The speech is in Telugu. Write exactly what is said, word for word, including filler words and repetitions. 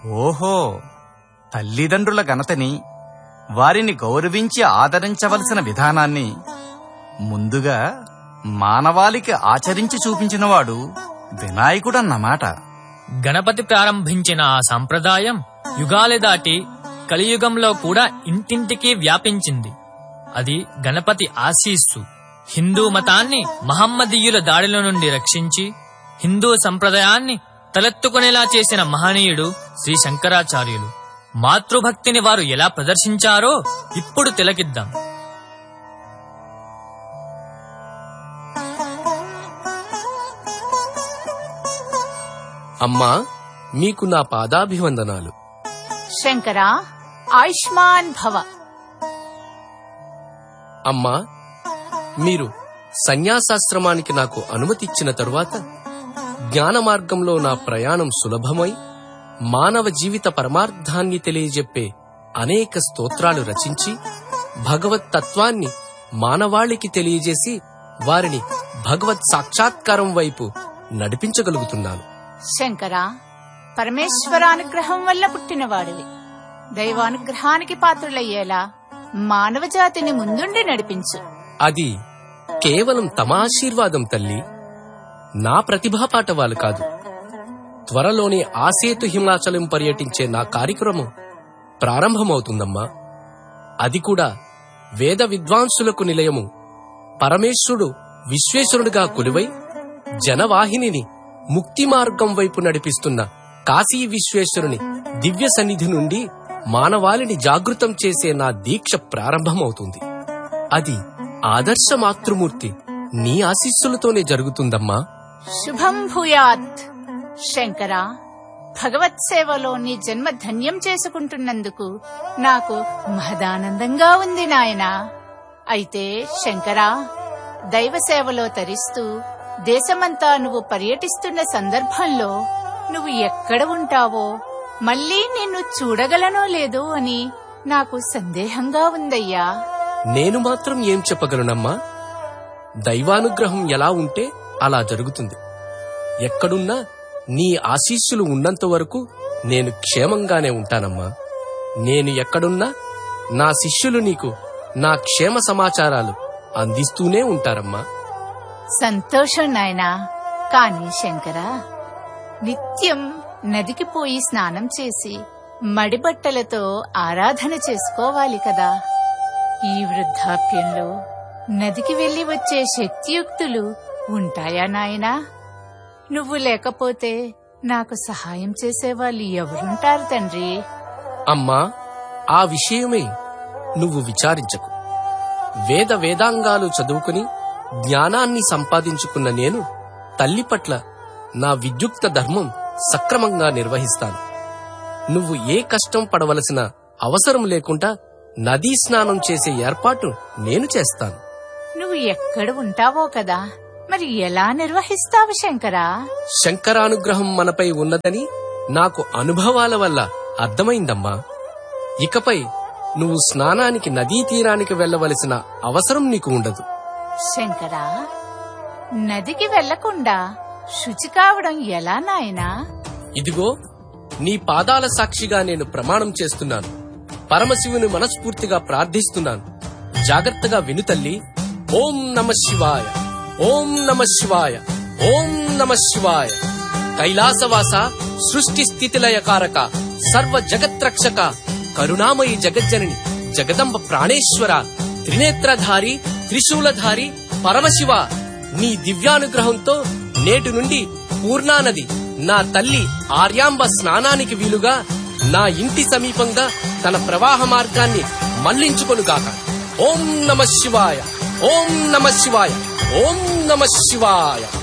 ఓహో, తల్లిదండ్రుల ఘనతని, వారిని గౌరవించి ఆదరించవలసిన విధానాన్ని ముందుగా మానవాళికి ఆచరించి చూపించినవాడు వినాయకుడన్నమాట. గణపతి ప్రారంభించిన ఆ సంప్రదాయం యుగాలు దాటి కలియుగంలో కూడా ఇంటింటికి వ్యాపించింది. అది గణపతి ఆశీస్సు. హిందూ మతాన్ని మహమ్మదీయుల దాడిల నుండి రక్షించి హిందూ సంప్రదాయాన్ని తలెత్తుకునేలా చేసిన మహనీయుడు శ్రీ శంకరాచార్యులు. మాతృభక్తిని వారు ఎలా ప్రదర్శించారో ఇప్పుడు తిలకిద్దాం. అమ్మా, మీకు నా పాదాభివందనాలు. శంకరా, ఆయుష్మాన్ భవ. అమ్మా, మీరు సన్యాసాశ్రమానికి నాకు అనుమతిచ్చిన తరువాత జ్ఞాన మార్గంలో నా ప్రయాణం సులభమై మానవ జీవిత పరమార్థాన్ని తెలియజెప్పే అనేక స్తోత్రాలు రచించి భగవత్ తత్వాన్ని మానవాళికి తెలియజేసి వారిని భగవత్ సాక్షాత్కారం వైపు నడిపించగలుగుతున్నాను. శంకరా, పరమేశ్వరానుగ్రహం వల్ల పుట్టినవాడివి. దైవానుగ్రహానికి పాత్రులయ్యేలా మానవ జాతిని ముందుండి నడిపించు. అది కేవలం తమ ఆశీర్వాదం తల్లి, నా ప్రతిభా పాటవాలు కాదు. త్వరలోనే ఆసేతు హిమాచలం పర్యటించే నా కార్యక్రమం ప్రారంభమవుతుందమ్మా. అది కూడా వేద విద్వాంసులకు నిలయము, పరమేశ్వరుడు విశ్వేశ్వరుడుగా కొలువై జనవాహినిని ముక్తి మార్గం వైపు నడిపిస్తున్న కాశీ విశ్వేశ్వరుని దివ్య సన్నిధి నుండి మానవాళిని జాగృతం చేసే నా దీక్ష ప్రారంభమవుతుంది. అది ఆదర్శ మాతృమూర్తి నీ ఆశీస్సులతోనే జరుగుతుందమ్మా. శుభం భూయాత్. శంకరా, భగవత్ సేవలో నీ జన్మ ధన్యం చేసుకుంటున్నందుకు నాకు మహదానందంగా ఉంది నాయనా. అయితే శంకరా, దైవ సేవలో తరిస్తూ దేశమంతా నువ్వు పర్యటిస్తున్న సందర్భంలో నువ్వు ఎక్కడ ఉంటావో, మళ్లీ నిన్ను చూడగలనో లేదో అని నాకు సందేహంగా ఉందయ్యా. నేను మాత్రం ఏం చెప్పగలనమ్మా? దైవానుగ్రహం ఎలా ఉంటే అలా జరుగుతుంది. ఎక్కడున్నా నీ ఆశీస్సులు ఉన్నంత వరకు నేను క్షేమంగానే ఉంటానమ్మా. నేను ఎక్కడున్నా నా శిష్యులు నీకు నా క్షేమ సమాచారాలు అందిస్తూనే ఉంటారమ్మా. సంతోషం నాయనా. కాని శంకరా, నిత్యం నదికి పోయి స్నానం చేసి మడిబట్టలతో ఆరాధన చేసుకోవాలి కదా. ఈ వృద్ధాప్యంలో నదికి వెళ్లి వచ్చే శక్తియుక్తులు ఉంటాయా నాయనా? నువ్వు లేకపోతే నాకు సహాయం చేసేవాళ్ళు ఎవరుంటారు తండ్రి? అమ్మా, ఆ విషయమే నువ్వు విచారించకు. వేద వేదాంగాలు చదువుకుని జ్ఞానాన్ని సంపాదించుకున్న నేను తల్లి పట్ల నా విద్యుక్త ధర్మం సక్రమంగా నిర్వహిస్తాను. నువ్వు ఏ కష్టం పడవలసిన అవసరం లేకుండా నదీ స్నానం చేసే ఏర్పాటు నేను చేస్తాను. నువ్వు ఎక్కడ ఉంటావో కదా, మరి ఎలా నిర్వహిస్తావు శంకరా? శంకరానుగ్రహం మనపై ఉన్నదని నాకు అనుభవాల వల్ల అర్థమైందమ్మా. ఇకపై నువ్వు స్నానానికి నదీ తీరానికి వెళ్లవలసిన అవసరం నీకు ఉండదు. శంకరా, నదికి వెళ్లకుండా శుచి కావడం ఎలా నాయనా? ఇదిగో నీ పాదాల సాక్షిగా నేను ప్రమాణం చేస్తున్నాను. పరమశివుని మనస్ఫూర్తిగా ప్రార్థిస్తున్నాను. జాగ్రత్తగా విను తల్లి. ఓం నమ శివాయ, ఓం నమ శివాయ, ఓం నమ శివాయ. కైలాసవాస, సృష్టి స్థితిలయకారక, సర్వ జగత్రక్షక, కరుణామయి జగజ్జనని, జగదంబ ప్రాణేశ్వర, త్రినేత్రధారి, త్రిశూలధారి పరమశివ, నీ దివ్యానుగ్రహంతో నేటి నుండి పూర్ణానది నా తల్లి ఆర్యాంబ స్నానానికి వీలుగా నా ఇంటి సమీపంగా తన ప్రవాహ మార్గాన్ని మళ్లించుకొనుగాక. ఓం నమ శివాయ, ఓం నమ శివాయ, ఓం నమ శివాయ.